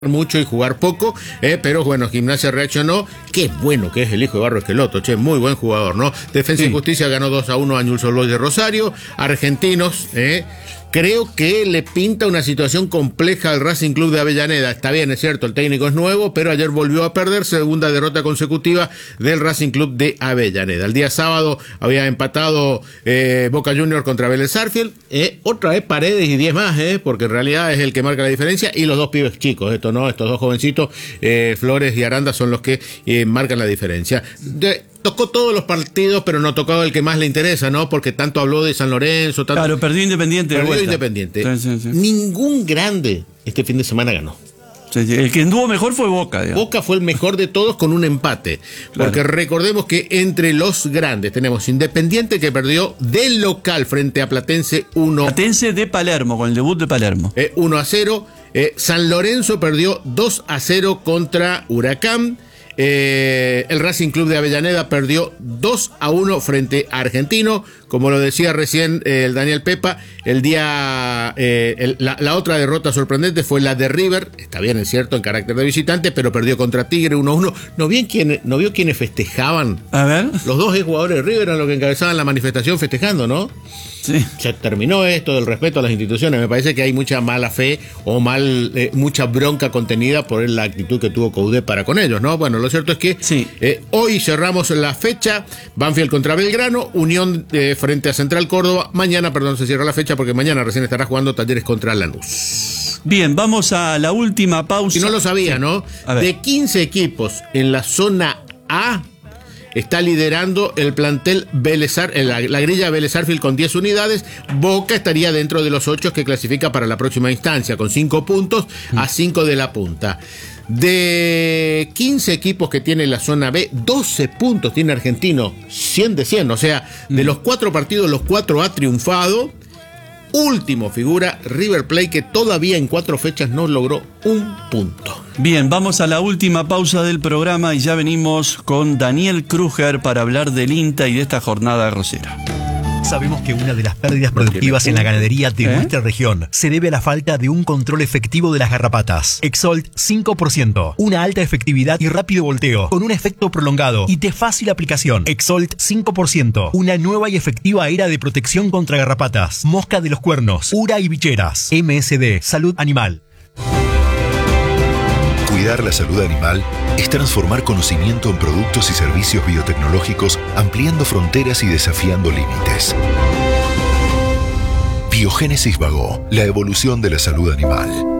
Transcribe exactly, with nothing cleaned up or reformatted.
mucho y jugar poco, eh, pero bueno, Gimnasia reaccionó. Qué bueno que es el hijo de Barro Esqueloto, che, muy buen jugador, ¿no? Defensa sí. y Justicia ganó dos a uno a Newell's Old Boys de Rosario. Argentinos, eh, creo que le pinta una situación compleja al Racing Club de Avellaneda. Está bien, es cierto, el técnico es nuevo, pero ayer volvió a perder, segunda derrota consecutiva del Racing Club de Avellaneda. El día sábado había empatado eh, Boca Juniors contra Vélez Sarsfield, eh, otra vez Paredes y diez más, eh, porque en realidad es el que marca la diferencia, y los dos pibes chicos, esto no, estos dos jovencitos, eh, Flores y Aranda son los que eh, marcan la diferencia. De, Tocó todos los partidos, pero no tocó el que más le interesa, ¿no? Porque tanto habló de San Lorenzo. Tanto... Claro, perdió Independiente. Perdió de Independiente. Sí, sí, sí. Ningún grande este fin de semana ganó. Sí, sí. El que anduvo mejor fue Boca. Digamos. Boca fue el mejor de todos con un empate. Porque claro. recordemos que entre los grandes tenemos Independiente, que perdió del local frente a Platense uno. Platense de Palermo, con el debut de Palermo. Eh, uno a cero. Eh, San Lorenzo perdió dos a cero contra Huracán. Eh, el Racing Club de Avellaneda perdió dos a uno frente a Argentino. Como lo decía recién eh, el Daniel Pepa, el día eh, el, la, la otra derrota sorprendente fue la de River. Está bien, es cierto, en carácter de visitante, pero perdió contra Tigre uno a uno. ¿No vio quién, no vio quiénes festejaban? A ver. Los dos jugadores de River eran los que encabezaban la manifestación festejando, ¿no? Sí. Se terminó esto del respeto a las instituciones. Me parece que hay mucha mala fe o mal eh, mucha bronca contenida por la actitud que tuvo Coudet para con ellos, ¿no? Bueno, lo cierto es que sí. eh, hoy cerramos la fecha. Banfield contra Belgrano, Unión eh, frente a Central Córdoba. Mañana, perdón, se cierra la fecha porque mañana recién estará jugando Talleres contra Lanús. Bien, vamos a la última pausa. Si no lo sabía, sí. ¿no? De quince equipos en la zona A, está liderando el plantel Vélez, la, la grilla Vélez Sarsfield con diez unidades. Boca estaría dentro de los ocho que clasifica para la próxima instancia, con cinco puntos a cinco de la punta. De quince equipos que tiene la zona B, doce puntos tiene Argentino, cien de cien. O sea, de los cuatro partidos, los cuatro ha triunfado. Último figura River Plate, que todavía en cuatro fechas no logró un punto. Bien, vamos a la última pausa del programa y ya venimos con Daniel Kruger para hablar del INTA y de esta jornada arrocera. Sabemos que una de las pérdidas productivas en la ganadería de ¿Eh? nuestra región se debe a la falta de un control efectivo de las garrapatas. Exolt cinco por ciento, una alta efectividad y rápido volteo, con un efecto prolongado y de fácil aplicación. Exolt cinco por ciento, una nueva y efectiva era de protección contra garrapatas, mosca de los cuernos, ura y bicheras. M S D, Salud Animal. Cuidar la salud animal es transformar conocimiento en productos y servicios biotecnológicos, ampliando fronteras y desafiando límites. Biogénesis Bagó, la evolución de la salud animal.